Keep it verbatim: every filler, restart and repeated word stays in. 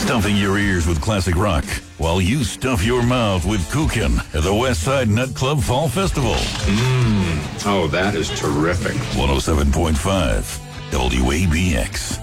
Stuffing your ears with classic rock while you stuff your mouth with Kukin at the West Side Nut Club Fall Festival. Mmm. Oh, that is terrific. one oh seven point five W A B X.